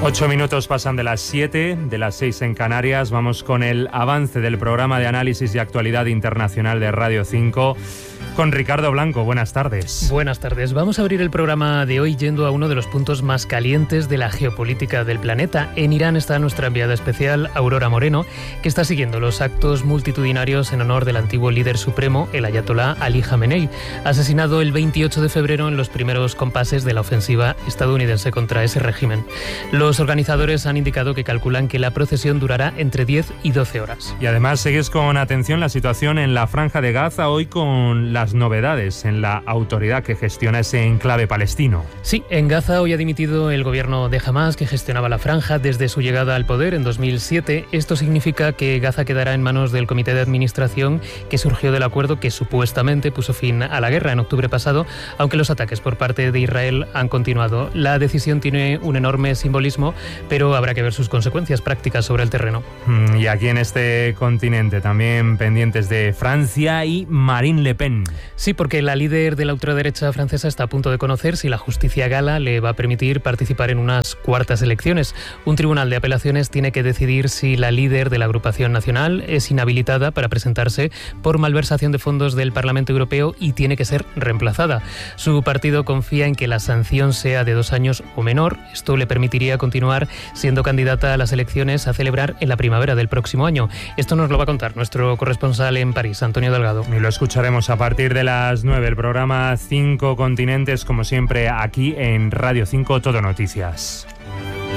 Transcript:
8 minutos pasan de las 7, de las 6 en Canarias. Vamos con el avance del programa de análisis y actualidad internacional de Radio 5 con Ricardo Blanco. Buenas tardes. Buenas tardes. Vamos a abrir el programa de hoy yendo a uno de los puntos más calientes de la geopolítica del planeta. En Irán está nuestra enviada especial, Aurora Moreno, que está siguiendo los actos multitudinarios en honor del antiguo líder supremo, el ayatolá Ali Jamenei, asesinado el 28 de febrero en los primeros compases de la ofensiva estadounidense contra ese régimen. Los organizadores han indicado que calculan que la procesión durará entre 10 y 12 horas. Y además seguís con atención la situación en la Franja de Gaza, hoy con las novedades en la autoridad que gestiona ese enclave palestino. Sí, en Gaza hoy ha dimitido el gobierno de Hamás, que gestionaba la franja desde su llegada al poder en 2007. Esto significa que Gaza quedará en manos del comité de administración que surgió del acuerdo que supuestamente puso fin a la guerra en octubre pasado, aunque los ataques por parte de Israel han continuado. La decisión tiene un enorme simbolismo, pero habrá que ver sus consecuencias prácticas sobre el terreno. Y aquí en este continente también pendientes de Francia y Marine Le Pen. Sí, porque la líder de la ultraderecha francesa está a punto de conocer si la justicia gala le va a permitir participar en unas cuartas elecciones. Un tribunal de apelaciones tiene que decidir si la líder de la agrupación nacional es inhabilitada para presentarse por malversación de fondos del Parlamento Europeo y tiene que ser reemplazada. Su partido confía en que la sanción sea de 2 años o menor. Esto le permitiría continuar siendo candidata a las elecciones a celebrar en la primavera del próximo año. Esto nos lo va a contar nuestro corresponsal en París, Antonio Delgado. Y lo escucharemos a partir de las 9, el programa 5 Continentes, como siempre, aquí en Radio 5 Todo Noticias.